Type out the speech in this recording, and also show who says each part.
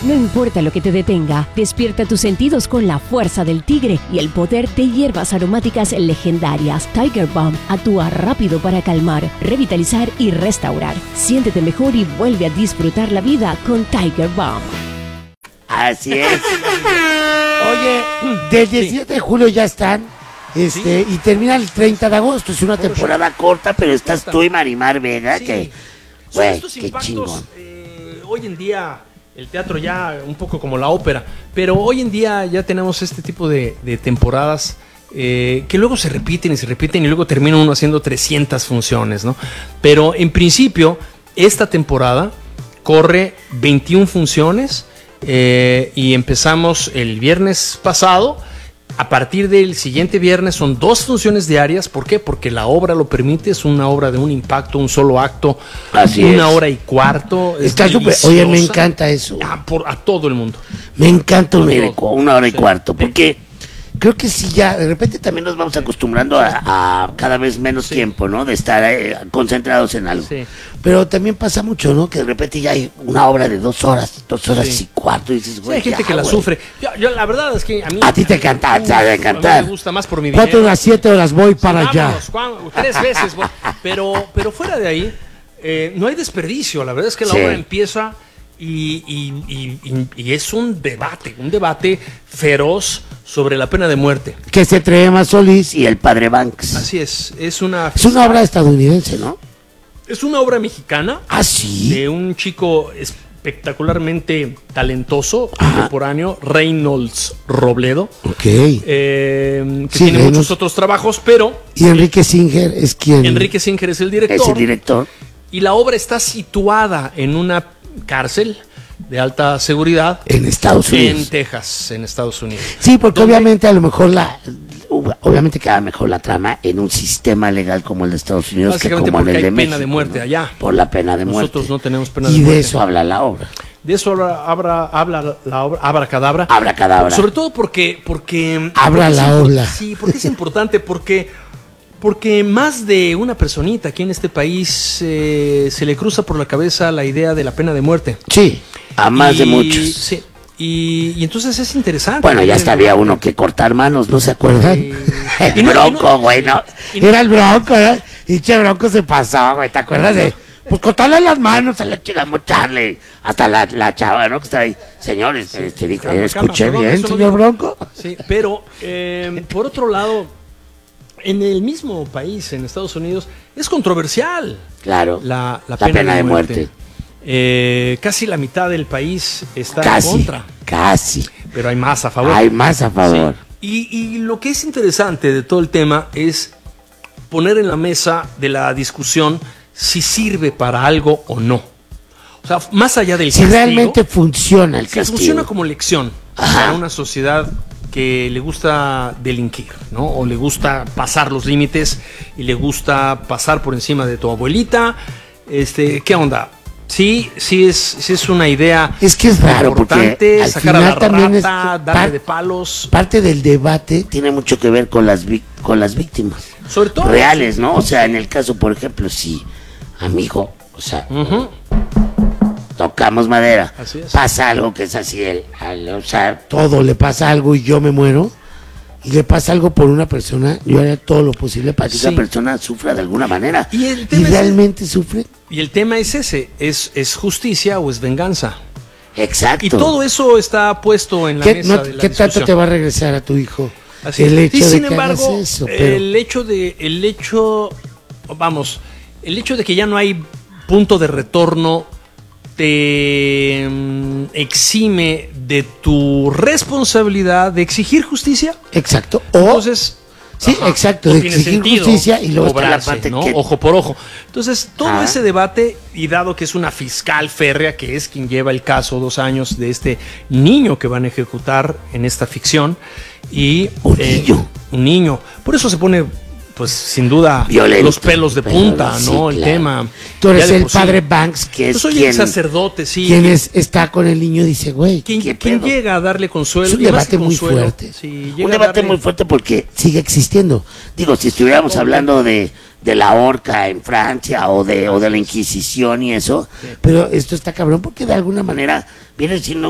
Speaker 1: No importa lo que te detenga, despierta tus sentidos con la fuerza del tigre y el poder de hierbas aromáticas legendarias. Tiger Balm actúa rápido para calmar, revitalizar y restaurar. Siéntete mejor y vuelve a disfrutar la vida con Tiger Balm.
Speaker 2: Así es. Oye, del 17 de julio ya están. Y termina el 30 de agosto. Es una temporada corta, pero estás tú y Marimar Vega, que... Güey, qué chingón.
Speaker 3: Hoy en día... El teatro ya un poco como la ópera, pero hoy en día ya tenemos este tipo de temporadas que luego se repiten y luego termina uno haciendo 300 funciones, ¿no? Pero en principio, esta temporada corre 21 funciones y empezamos el viernes pasado. A partir del siguiente viernes son 2 funciones diarias. ¿Por qué? Porque la obra lo permite. Es una obra de un impacto, un solo acto.
Speaker 2: Así
Speaker 3: una
Speaker 2: es.
Speaker 3: hora y cuarto.
Speaker 2: Está súper. Oye, me encanta eso.
Speaker 3: A todo el mundo.
Speaker 2: Me encanta una hora y cuarto. Porque creo que sí, ya de repente también nos vamos acostumbrando a cada vez menos tiempo, ¿no? De estar concentrados en algo. Sí. Pero también pasa mucho, ¿no? Que de repente ya hay una obra de 2 horas y cuarto. Y dices, güey,
Speaker 3: hay gente que la sufre. Yo la verdad es que a mí...
Speaker 2: A ti te encanta, te encanta.
Speaker 3: A mí me gusta más por mi dinero.
Speaker 2: 4 horas, 7 horas voy para allá.
Speaker 3: 3 veces voy. Pero fuera de ahí, no hay desperdicio. La verdad es que la obra empieza y es un debate feroz sobre la pena de muerte.
Speaker 2: Que se Trema Solís y el Padre Banks.
Speaker 3: Así es. Es una
Speaker 2: obra estadounidense, ¿no?
Speaker 3: Es una obra mexicana.
Speaker 2: ¿Ah, sí?
Speaker 3: De un chico espectacularmente talentoso, contemporáneo, Reynolds Robledo.
Speaker 2: Ok.
Speaker 3: Que tiene muchos otros trabajos, pero...
Speaker 2: ¿Y Enrique Singer es quién?
Speaker 3: Enrique Singer es el director.
Speaker 2: Es el director.
Speaker 3: Y la obra está situada en una cárcel de alta seguridad
Speaker 2: en Estados Unidos,
Speaker 3: en Texas, en Estados Unidos.
Speaker 2: Sí, porque obviamente a lo mejor obviamente queda mejor la trama en un sistema legal como el de Estados Unidos que como en el de México.
Speaker 3: Pena de muerte allá.
Speaker 2: Por la pena de muerte.
Speaker 3: Nosotros no tenemos pena de muerte.
Speaker 2: Y de eso habla la obra.
Speaker 3: De eso habla la obra Abracadabra.
Speaker 2: Abracadabra.
Speaker 3: Sobre todo porque
Speaker 2: abra la obra.
Speaker 3: Sí, porque es importante, porque más de una personita aquí en este país se le cruza por la cabeza la idea de la pena de muerte.
Speaker 2: Sí, a más de muchos.
Speaker 3: Sí. Y entonces es interesante.
Speaker 2: Bueno, ya hasta había uno que cortar manos, ¿no se acuerdan? El Bronco, güey, ¿no? Era el Bronco, ¿eh? Y che Bronco se pasó, güey, ¿te acuerdas de...? Pues cortarle las manos a la chica, mocharle. Hasta la chava, ¿no? Que está ahí. Señores, te dijo, escuché bien, señor Bronco.
Speaker 3: Sí, pero por otro lado, en el mismo país, en Estados Unidos, es controversial.
Speaker 2: Claro.
Speaker 3: La pena de muerte. Casi la mitad del país está en contra.
Speaker 2: Casi.
Speaker 3: Pero hay más a favor.
Speaker 2: Hay más a favor.
Speaker 3: Sí. Y lo que es interesante de todo el tema es poner en la mesa de la discusión si sirve para algo o no. O sea, más allá del castigo.
Speaker 2: Si realmente funciona el castigo.
Speaker 3: Si funciona como lección para una sociedad que le gusta delinquir, ¿no? O le gusta pasar los límites y le gusta pasar por encima de tu abuelita. ¿Qué onda? Sí es una idea.
Speaker 2: Es que es raro porque al
Speaker 3: sacar
Speaker 2: final
Speaker 3: a la
Speaker 2: también
Speaker 3: rata, darle de palos.
Speaker 2: Parte del debate tiene mucho que ver con las víctimas.
Speaker 3: Sobre todo
Speaker 2: reales, ¿no? O sea, en el caso, por ejemplo, si a mi hijo, o sea, tocamos madera, pasa algo que es así, o sea, todo le pasa algo y yo me muero. Y le pasa algo por una persona, yo haré todo lo posible para que esa persona sufra de alguna manera. ¿Y realmente sufre?
Speaker 3: Y el tema es ese, ¿es justicia o es venganza?
Speaker 2: Exacto.
Speaker 3: Y todo eso está puesto en la mesa de la discusión.
Speaker 2: ¿Qué tanto te va a regresar a tu hijo?
Speaker 3: Así
Speaker 2: el hecho
Speaker 3: y
Speaker 2: de
Speaker 3: sin
Speaker 2: que
Speaker 3: embargo,
Speaker 2: hagas eso,
Speaker 3: el hecho de que ya no hay punto de retorno te exime de tu responsabilidad de exigir justicia.
Speaker 2: Exacto.
Speaker 3: Entonces,
Speaker 2: sí, exacto, de exigir justicia y luego está la parte,
Speaker 3: ¿no? Ojo por ojo. Entonces, todo ese debate, y dado que es una fiscal férrea, que es quien lleva el caso 2 años de este niño que van a ejecutar en esta ficción, y un niño. Por eso se pone, pues, sin duda, violento, los pelos de punta, ¿no? El tema.
Speaker 2: Tú eres el padre Banks, que es
Speaker 3: soy el sacerdote, sí.
Speaker 2: Quien está con el niño, dice, güey.
Speaker 3: ¿Quién llega a darle consuelo?
Speaker 2: Es un debate muy fuerte.
Speaker 3: Sí,
Speaker 2: un debate muy fuerte porque sigue existiendo. Digo, si estuviéramos hablando de la horca en Francia o de la Inquisición y eso, pero esto está cabrón porque de alguna manera viene siendo